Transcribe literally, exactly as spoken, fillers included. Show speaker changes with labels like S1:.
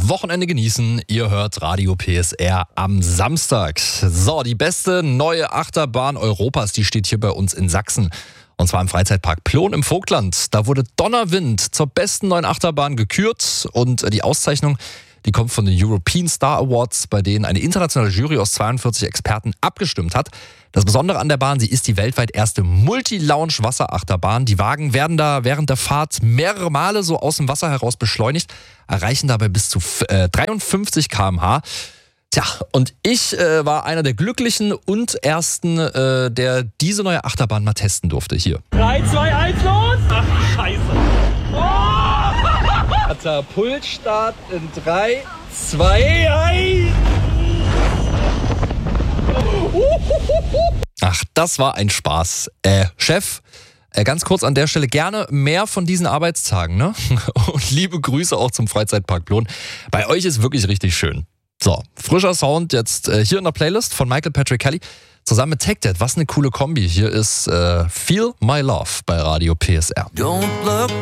S1: Wochenende genießen. Ihr hört Radio P S R am Samstag. So, die beste neue Achterbahn Europas, die steht hier bei uns in Sachsen. Und zwar im Freizeitpark Plon im Vogtland. Da wurde Donnerwind zur besten neuen Achterbahn gekürt. Und die Auszeichnung, die kommt von den European Star Awards, bei denen eine internationale Jury aus zweiundvierzig Experten abgestimmt hat. Das Besondere an der Bahn, sie ist die weltweit erste Multi-Lounge-Wasserachterbahn. Die Wagen werden da während der Fahrt mehrere Male so aus dem Wasser heraus beschleunigt, erreichen dabei bis zu äh, dreiundfünfzig Kilometer pro Stunde. Tja, und ich äh, war einer der Glücklichen und Ersten, äh, der diese neue Achterbahn mal testen durfte hier.
S2: drei, zwei, eins, los! Ach, scheiße. Oh!
S1: Katapultstart in drei, zwei, eins. Ach, das war ein Spaß. Äh, Chef, äh, ganz kurz an der Stelle, gerne mehr von diesen Arbeitstagen, ne? Und liebe Grüße auch zum Freizeitpark Plon. Bei euch ist wirklich richtig schön. So, frischer Sound jetzt äh, hier in der Playlist von Michael Patrick Kelly zusammen mit Tech Dead. Was eine coole Kombi. Hier ist äh, Feel My Love bei Radio P S R.
S3: Don't look